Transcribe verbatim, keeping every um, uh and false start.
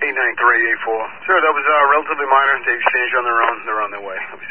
eight nine three eight four. Sure, that was uh, relatively minor. They exchanged on their own. They're on their way.